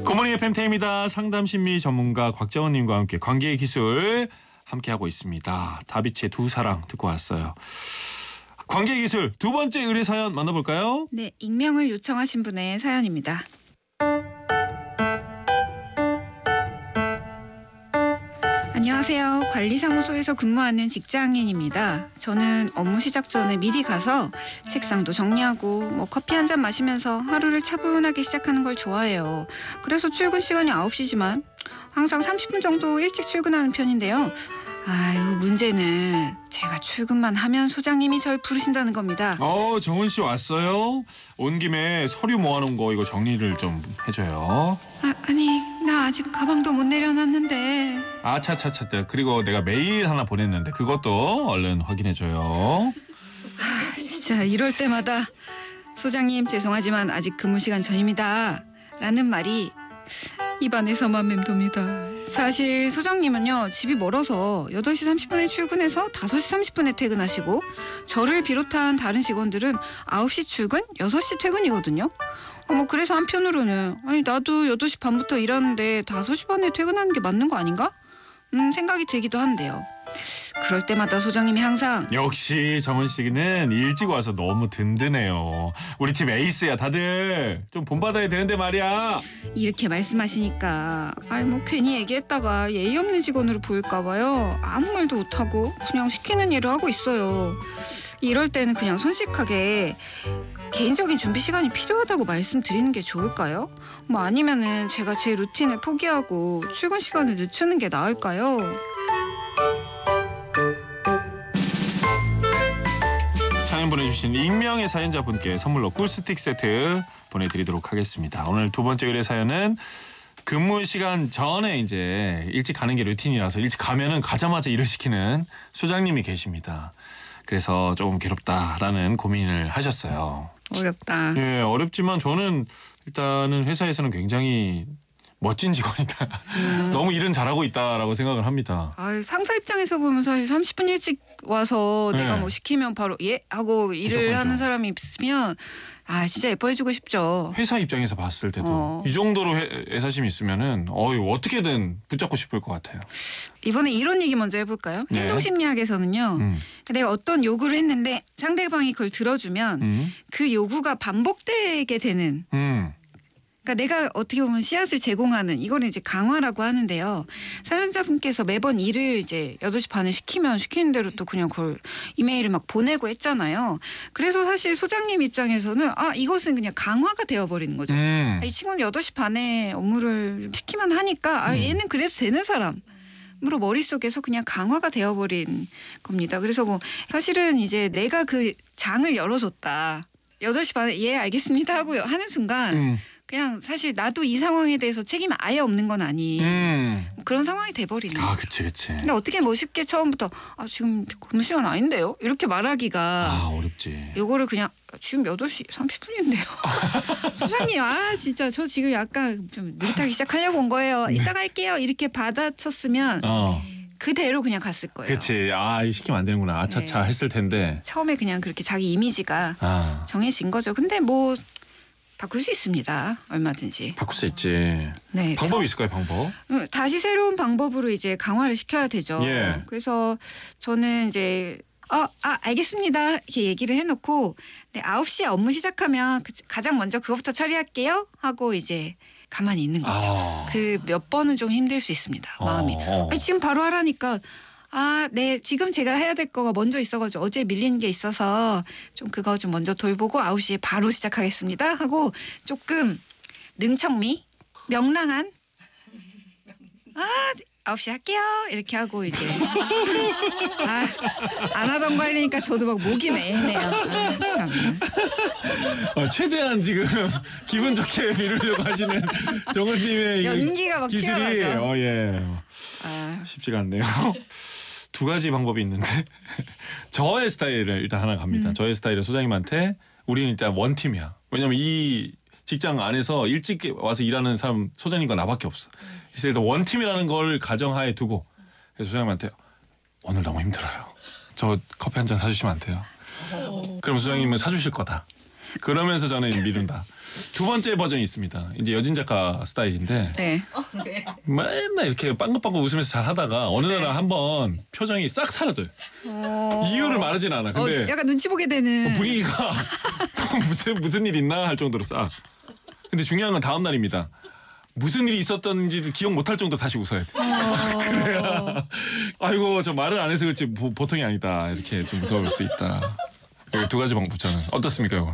굿모닝 FM태입니다. 상담심리 전문가 곽정원님과 함께 관계의 기술 함께하고 있습니다. 다비치의 두 사랑 듣고 왔어요. 관계의 기술 두 번째 의뢰 사연 만나볼까요? 네, 익명을 요청하신 분의 사연입니다. 안녕하세요. 관리사무소에서 근무하는 직장인입니다. 저는 업무 시작 전에 미리 가서 책상도 정리하고 커피 한 잔 마시면서 하루를 차분하게 시작하는 걸 좋아해요. 그래서 출근 시간이 9시지만 항상 30분 정도 일찍 출근하는 편인데요. 문제는 제가 출근만 하면 소장님이 절 부르신다는 겁니다. 정은 씨 왔어요? 온 김에 서류 모아놓은 거 이거 정리를 좀 해줘요. 아니 나 아직 가방도 못 내려놨는데. 차차차. 그리고 내가 메일 하나 보냈는데 그것도 얼른 확인해줘요. 진짜 이럴 때마다 소장님 죄송하지만 아직 근무 시간 전입니다 라는 말이 입안에서만 맴돕니다. 사실 소장님은요 집이 멀어서 8시 30분에 출근해서 5시 30분에 퇴근하시고 저를 비롯한 다른 직원들은 9시 출근, 6시 퇴근이거든요. 그래서 한편으로는 나도 8시 반부터 일하는데 5시 반에 퇴근하는 게 맞는 거 아닌가? 생각이 들기도 한데요. 그럴 때마다 소장님이 항상 역시 정은 씨는 일찍 와서 너무 든든해요. 우리 팀 에이스야. 다들 좀 본받아야 되는데 말이야. 이렇게 말씀하시니까 괜히 얘기했다가 예의 없는 직원으로 보일까 봐요. 아무 말도 못하고 그냥 시키는 일을 하고 있어요. 이럴 때는 그냥 솔직하게 개인적인 준비 시간이 필요하다고 말씀드리는 게 좋을까요? 아니면은 제가 제 루틴을 포기하고 출근 시간을 늦추는 게 나을까요? 사연 보내주신 익명의 사연자분께 선물로 꿀스틱 세트 보내드리도록 하겠습니다. 오늘 두 번째 의뢰 사연은 근무 시간 전에 이제 일찍 가는 게 루틴이라서 일찍 가면은 가자마자 일을 시키는 소장님이 계십니다. 그래서 조금 괴롭다라는 고민을 하셨어요. 어렵다. 예, 어렵지만 저는 일단은 회사에서는 굉장히 멋진 직원이다. 너무 일은 잘하고 있다라고 생각을 합니다. 상사 입장에서 보면 사실 30분 일찍 와서 네. 내가 시키면 바로 예 하고 일을 하는 사람이 있으면 진짜 예뻐해주고 싶죠. 회사 입장에서 봤을 때도 이 정도로 애사심이 있으면은 어떻게든 붙잡고 싶을 것 같아요. 이번에 이런 얘기 먼저 해볼까요? 네. 행동심리학에서는요. 내가 어떤 요구를 했는데 상대방이 그걸 들어주면 그 요구가 반복되게 되는 그러니까 내가 어떻게 보면 씨앗을 제공하는 이거는 이제 강화라고 하는데요. 사연자분께서 매번 일을 이제 8시 반에 시키면 시키는 대로 또 그냥 그걸 이메일을 막 보내고 했잖아요. 그래서 사실 소장님 입장에서는 이것은 그냥 강화가 되어버리는 거죠. 이 친구는 8시 반에 업무를 시키면 하니까 얘는 그래도 되는 사람. 으로 머릿속에서 그냥 강화가 되어버린 겁니다. 그래서 사실은 이제 내가 그 장을 열어줬다. 8시 반에 예 알겠습니다 하고 하는 순간 그냥 사실 나도 이 상황에 대해서 책임이 아예 없는 건 아닌 그런 상황이 돼버리는 거죠. 그치. 근데 어떻게 쉽게 처음부터 지금 근무 시간 아닌데요? 이렇게 말하기가 어렵지. 요거를 그냥 지금 8시 30분인데요. 소장님 진짜 저 지금 약간 좀 느긋하게 시작하려고 온 거예요. 이따가 할게요. 이렇게 받아쳤으면 그대로 그냥 갔을 거예요. 그치. 시키면 안 되는구나. 아차차 했을 텐데. 처음에 그냥 그렇게 자기 이미지가 정해진 거죠. 근데 바꿀 수 있습니다. 얼마든지. 바꿀 수 있지. 네. 방법이 있을까요? 방법? 다시 새로운 방법으로 이제 강화를 시켜야 되죠. 예. 그래서 저는 이제 알겠습니다. 이렇게 얘기를 해놓고 9시에 업무 시작하면 가장 먼저 그것부터 처리할게요. 하고 이제 가만히 있는 거죠. 그 몇 번은 좀 힘들 수 있습니다. 마음이. 지금 바로 하라니까 네 지금 제가 해야 될 거가 먼저 있어가지고 어제 밀린 게 있어서 좀 그거 좀 먼저 돌보고 9시에 바로 시작하겠습니다 하고 조금 능청미 명랑한 9시 할게요 이렇게 하고 이제 안 하던 거 하려니까 저도 막 목이 메이네요. 참. 최대한 지금 기분 좋게 미루려고 하시는 정은님의 연기가 막 기술이 튀어나죠. 쉽지가 않네요. 두 가지 방법이 있는데 저의 스타일을 일단 하나 갑니다. 저의 스타일은 소장님한테 우리는 일단 원팀이야. 왜냐면 이 직장 안에서 일찍 와서 일하는 사람 소장님과 나밖에 없어. 그래서 일단 원팀이라는 걸 가정하에 두고 그래서 소장님한테 오늘 너무 힘들어요. 저 커피 한 잔 사주시면 안 돼요? 그럼 소장님은 사주실 거다. 그러면서 저는 미룬다. 두 번째 버전이 있습니다. 이제 여진 작가 스타일인데 네. 네. 맨날 이렇게 빵긋빵긋 웃으면서 잘 하다가 어느 날 한번 표정이 싹 사라져요. 이유를 말하진 않아. 근데 약간 눈치 보게 되는. 분위기가 무슨 일 있나 할 정도로 싹. 근데 중요한 건 다음 날입니다. 무슨 일이 있었던지를 기억 못할 정도 다시 웃어야 돼. 그래야 아이고 저 말을 안 해서 그렇지 보통이 아니다 이렇게 좀 무서울 수 있다. 두 가지 방법 저는 어떻습니까 이거?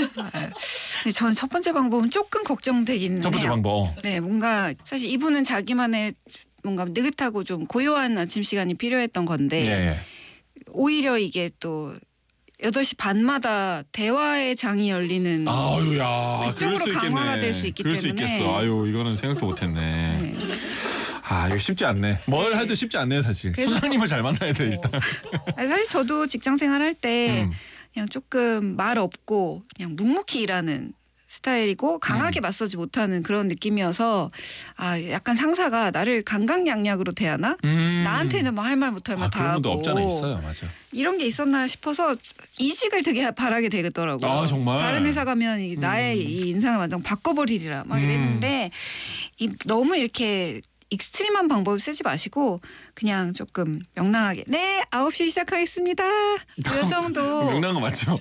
저는 첫 번째 방법은 조금 걱정되긴 해요. 첫 번째 방법. 네, 뭔가 사실 이분은 자기만의 뭔가 느긋하고 좀 고요한 아침 시간이 필요했던 건데 예. 오히려 이게 또 8시 반마다 대화의 장이 열리는 아유야. 그쪽으로 그럴 수 강화가 있겠네. 될 수 있기 그럴 수 때문에. 있겠어. 아유 이거는 생각도 못했네. 네. 아 이거 쉽지 않네. 뭘 해도 쉽지 않네요 사실. 그래서 소장님을 잘 만나야 돼 일단. 사실 저도 직장 생활할 때 음. 그냥 조금 말 없고 그냥 묵묵히 일하는 스타일이고 강하게 맞서지 못하는 그런 느낌이어서 아 약간 상사가 나를 강강약약으로 대하나? 나한테는 뭐 할 말 못할 말 다 그런 하고 분도 없잖아 있어요. 맞아. 이런 게 있었나 싶어서 이직을 되게 바라게 되더라고요. 아, 정말? 다른 회사 가면 나의 이 인상을 완전 바꿔버리리라 막 이랬는데 너무 이렇게 익스트림한 방법을 쓰지 마시고 그냥 조금 명랑하게 네 9시 시작하겠습니다. 이 정도 명랑한 거 맞죠?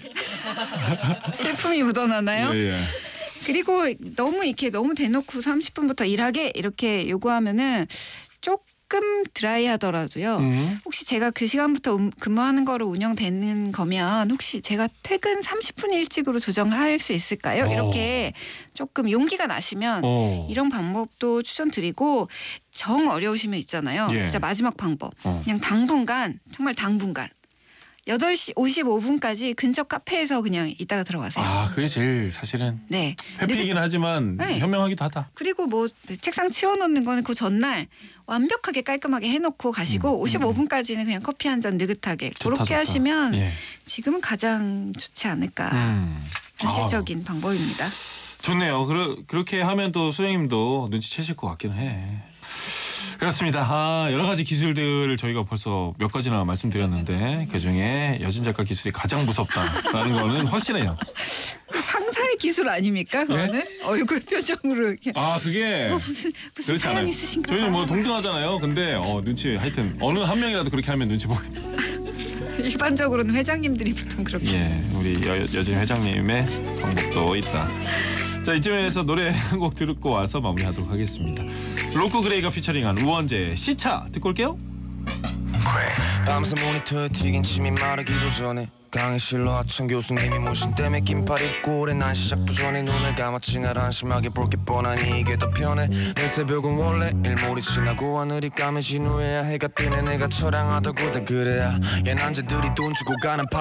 슬픔이 묻어나나요? 예. 그리고 너무 대놓고 30분부터 일하게 이렇게 요구하면은 조금 드라이하더라도요. 혹시 제가 그 시간부터 근무하는 거로 운영되는 거면 혹시 제가 퇴근 30분 일찍으로 조정할 수 있을까요? 이렇게 조금 용기가 나시면 이런 방법도 추천드리고 정 어려우시면 있잖아요. 예. 진짜 마지막 방법. 그냥 당분간 정말 당분간 8시 55분까지 근처 카페에서 그냥 이따가 들어가세요. 아 그게 제일 사실은 네. 회피이긴 하지만 네. 현명하기도 하다. 그리고 뭐 책상 치워놓는 거는 그 전날 완벽하게 깔끔하게 해놓고 가시고 55분까지는 그냥 커피 한 잔 느긋하게 좋다, 그렇게 좋다. 하시면 예. 지금은 가장 좋지 않을까. 현실적인 방법입니다. 좋네요. 그렇게 하면 또 소장님도 눈치채실 것 같긴 해. 그렇습니다. 여러 가지 기술들을 저희가 벌써 몇 가지나 말씀드렸는데 그중에 여진 작가 기술이 가장 무섭다라는 거는 확실해요. 상사의 기술 아닙니까? 그거는 얼굴 표정으로 이렇게 그게 무슨 그렇지 사연 않아요. 있으신가 저희는 봐. 뭐 동등하잖아요. 근데 눈치 하여튼 어느 한 명이라도 그렇게 하면 눈치 보게. 일반적으로는 회장님들이 보통 그렇게. 예, 우리 여진 회장님의 방법도 있다. 자 이쯤에서 노래 한 곡 듣고 와서 마무리하도록 하겠습니다. 로코 그레이가 피처링한 우원재의 시차 듣고 올게요. 밤새 모니터에 튀긴 침이 마르기도 전에 강의실로 하천 교수님이 모신 때문에 긴팔 입고 오래 난 시작도 전에 눈을 감았지 날 안심하게 볼 게 뻔하니 이게 더 편해 내 새벽은 원래 일몰이 지나고 하늘이 까매진 후에야 해가 뜨네 내가 처량하다고 다 그래야 얘 남자들이 돈 주고 가는